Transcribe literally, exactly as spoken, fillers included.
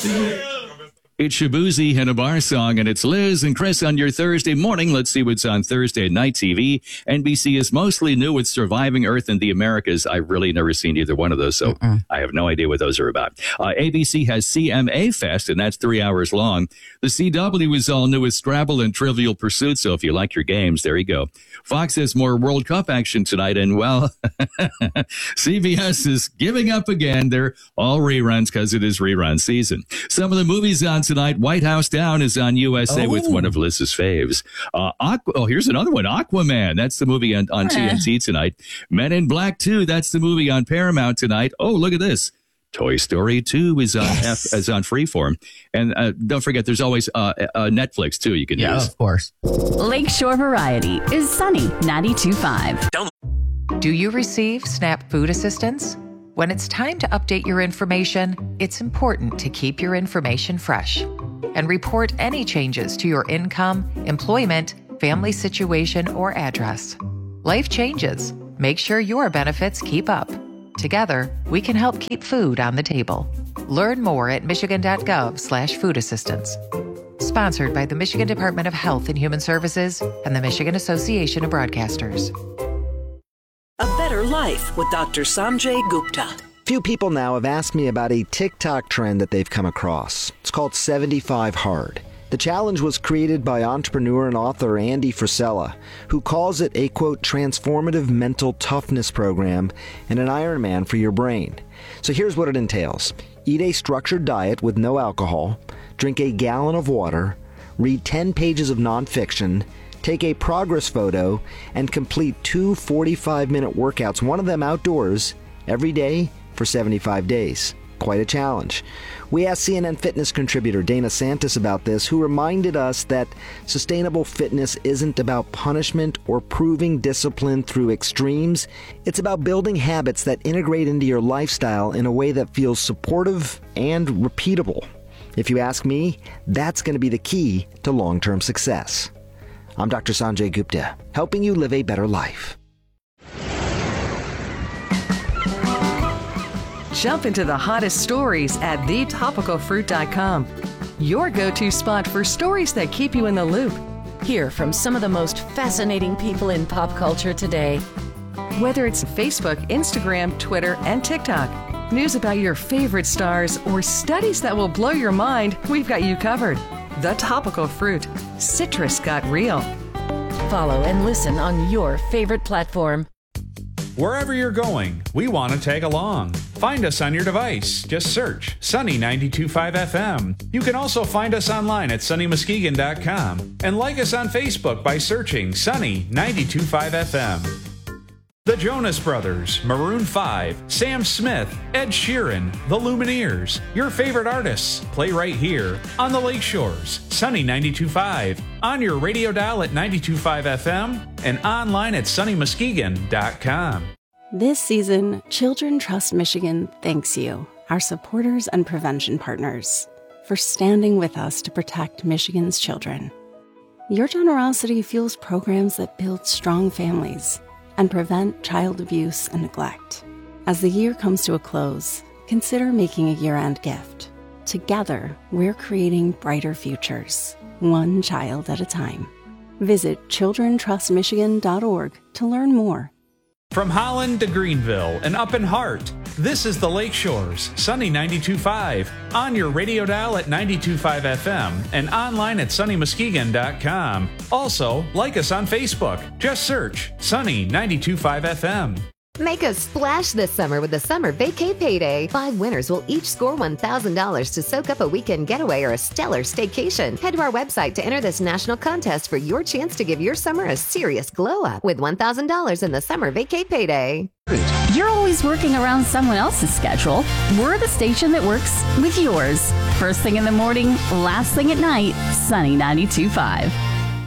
It's Shabuzi and a bar song, and it's Liz and Chris on your Thursday morning. Let's see what's on Thursday night T V. N B C is mostly new with Surviving Earth and the Americas. I've really never seen either one of those, so Mm-mm. I have no idea what those are about. Uh, A B C has C M A Fest, and that's three hours long. The C W is all new with Scrabble and Trivial Pursuit, so if you like your games, there you go. Fox has more World Cup action tonight, and, well, C B S is giving up again. They're all reruns because it is rerun season. Some of the movies on tonight. White House Down is on U S A oh. with one of Liz's faves. Uh, Aqu- oh, here's another one. Aquaman. That's the movie on, on T N T tonight. Men in Black two. That's the movie on Paramount tonight. Oh, look at this. Toy Story two is on yes. F- is on Freeform. And uh, don't forget, there's always uh, uh, Netflix, too, you can yeah, use. Yeah, of course. Lakeshore Variety is Sunny ninety-two point five. Do you receive SNAP food assistance? When it's time to update your information, it's important to keep your information fresh and report any changes to your income, employment, family situation, or address. Life changes. Make sure your benefits keep up. Together, we can help keep food on the table. Learn more at michigan.gov slash food assistance. Sponsored by the Michigan Department of Health and Human Services and the Michigan Association of Broadcasters. A Better Life with Doctor Sanjay Gupta. Few people now have asked me about a TikTok trend that they've come across. It's called seventy-five hard. The challenge was created by entrepreneur and author Andy Frisella, who calls it a, quote, transformative mental toughness program and an Ironman for your brain. So here's what it entails. Eat a structured diet with no alcohol, drink a gallon of water, read ten pages of nonfiction, take a progress photo, and complete two forty-five minute workouts, one of them outdoors, every day for seventy-five days. Quite a challenge. We asked C N N Fitness contributor Dana Santis about this, who reminded us that sustainable fitness isn't about punishment or proving discipline through extremes. It's about building habits that integrate into your lifestyle in a way that feels supportive and repeatable. If you ask me, that's going to be the key to long-term success. I'm Doctor Sanjay Gupta, helping you live a better life. Jump into the hottest stories at the topical fruit dot com. Your go-to spot for stories that keep you in the loop. Hear from some of the most fascinating people in pop culture today. Whether it's Facebook, Instagram, Twitter, and TikTok, news about your favorite stars, or studies that will blow your mind, we've got you covered. The Topical Fruit. Citrus got real. Follow and listen on your favorite platform. Wherever you're going, we want to tag along. Find us on your device. Just search Sunny ninety-two point five F M. You can also find us online at sunny muskegon dot com and like us on Facebook by searching Sunny ninety-two point five F M. The Jonas Brothers, Maroon five, Sam Smith, Ed Sheeran, The Lumineers, your favorite artists, play right here on the Lakeshores, Sunny ninety-two point five, on your radio dial at ninety-two point five F M, and online at sunny muskegon dot com. This season, Children Trust Michigan thanks you, our supporters and prevention partners, for standing with us to protect Michigan's children. Your generosity fuels programs that build strong families and prevent child abuse and neglect. As the year comes to a close, consider making a year-end gift. Together, we're creating brighter futures, one child at a time. Visit children trust michigan dot org to learn more. From Holland to Greenville and up in Hart, this is the Lakeshores, Sunny ninety-two point five, on your radio dial at ninety-two point five F M and online at sunny muskegon dot com. Also, like us on Facebook. Just search Sunny ninety-two point five F M. Make a splash this summer with the Summer Vacay Payday. Five winners will each score one thousand dollars to soak up a weekend getaway or a stellar staycation. Head to our website to enter this national contest for your chance to give your summer a serious glow up with one thousand dollars in the Summer Vacay Payday. You're always working around someone else's schedule. We're the station that works with yours. First thing in the morning, last thing at night, Sunny ninety-two point five.